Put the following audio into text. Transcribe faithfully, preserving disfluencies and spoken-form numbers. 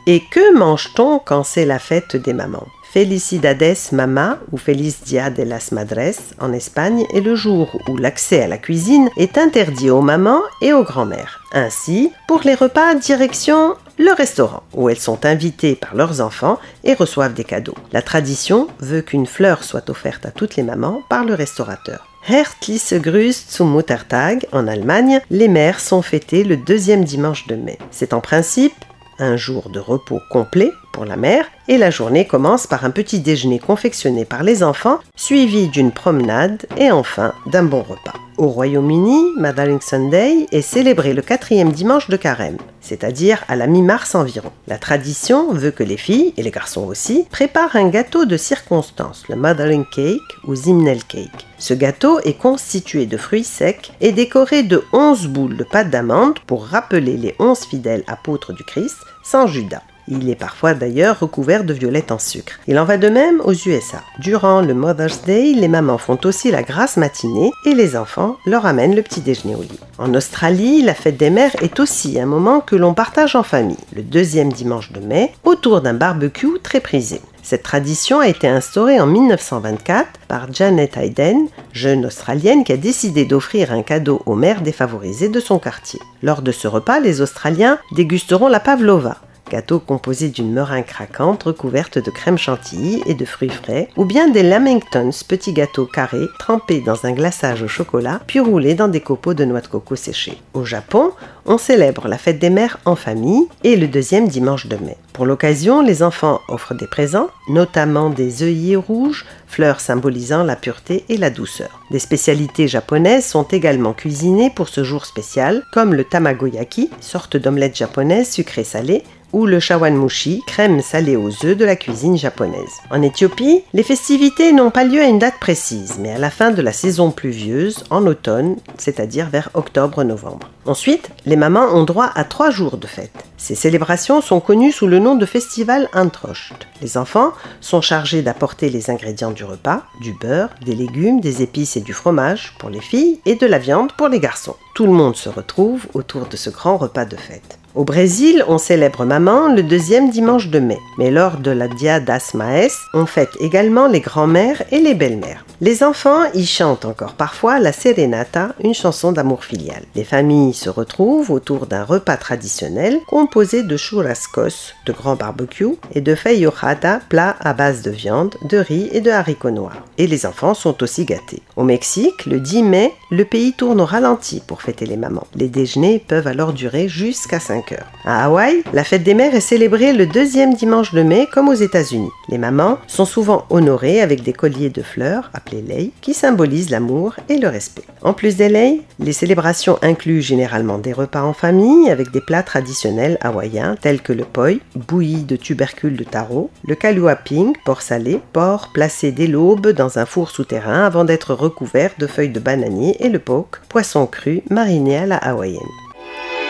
Et que mange-t-on quand c'est la fête des mamans? Felicidades Mama ou Feliz Dia de las Madres en Espagne est le jour où l'accès à la cuisine est interdit aux mamans et aux grands-mères. Ainsi, pour les repas, direction le restaurant, où elles sont invitées par leurs enfants et reçoivent des cadeaux. La tradition veut qu'une fleur soit offerte à toutes les mamans par le restaurateur. Herzliches Grüß zum Muttertag, en Allemagne, les mères sont fêtées le deuxième dimanche de mai. C'est en principe un jour de repos complet pour la mère et la journée commence par un petit déjeuner confectionné par les enfants, suivi d'une promenade et enfin d'un bon repas. Au Royaume-Uni, Mothering Sunday est célébré le quatrième dimanche de carême, c'est-à-dire à la mi-mars environ. La tradition veut que les filles, et les garçons aussi, préparent un gâteau de circonstance, le Mothering Cake ou Zimnel Cake. Ce gâteau est constitué de fruits secs et décoré de onze boules de pâte d'amande pour rappeler les onze fidèles apôtres du Christ sans Judas. Il est parfois d'ailleurs recouvert de violettes en sucre. Il en va de même aux U S A. Durant le Mother's Day, les mamans font aussi la grasse matinée et les enfants leur amènent le petit déjeuner au lit. En Australie, la fête des mères est aussi un moment que l'on partage en famille, le deuxième dimanche de mai, autour d'un barbecue très prisé. Cette tradition a été instaurée en mille neuf cent vingt-quatre par Janet Hayden, jeune Australienne qui a décidé d'offrir un cadeau aux mères défavorisées de son quartier. Lors de ce repas, les Australiens dégusteront la pavlova, gâteau composé d'une meringue craquante recouverte de crème chantilly et de fruits frais, ou bien des lamingtons, petits gâteaux carrés trempés dans un glaçage au chocolat, puis roulés dans des copeaux de noix de coco séchés. Au Japon, on célèbre la fête des mères en famille et le deuxième dimanche de mai. Pour l'occasion, les enfants offrent des présents, notamment des œillets rouges, fleurs symbolisant la pureté et la douceur. Des spécialités japonaises sont également cuisinées pour ce jour spécial, comme le tamagoyaki, sorte d'omelette japonaise sucrée-salée, ou le chawanmushi, crème salée aux œufs de la cuisine japonaise. En Éthiopie, les festivités n'ont pas lieu à une date précise, mais à la fin de la saison pluvieuse, en automne, c'est-à-dire vers octobre-novembre. Ensuite, les mamans ont droit à trois jours de fête. Ces célébrations sont connues sous le nom de festival Antrost. Les enfants sont chargés d'apporter les ingrédients du repas, du beurre, des légumes, des épices et du fromage pour les filles et de la viande pour les garçons. Tout le monde se retrouve autour de ce grand repas de fête. Au Brésil, on célèbre Maman le deuxième dimanche de mai, mais lors de la Dia das Mães, on fête également les grands-mères et les belles-mères. Les enfants y chantent encore parfois la Serenata, une chanson d'amour filial. Les familles se retrouvent autour d'un repas traditionnel composé de churrascos, de grands barbecues, et de feijoada, plat à base de viande, de riz et de haricots noirs. Et les enfants sont aussi gâtés. Au Mexique, le dix mai, le pays tourne au ralenti pour fêter les mamans. Les déjeuners peuvent alors durer jusqu'à cinq heures. À Hawaï, la fête des mères est célébrée le deuxième dimanche de mai comme aux États-Unis. Les mamans sont souvent honorées avec des colliers de fleurs, appelés lei, qui symbolisent l'amour et le respect. En plus des lei, les célébrations incluent généralement des repas en famille avec des plats traditionnels hawaïens tels que le poi, bouilli de tubercules de taro, le kaluaping, porc salé, porc placé dès l'aube dans un four souterrain avant d'être recouvert de feuilles de bananier, et le poke, poisson cru mariné à la hawaïenne.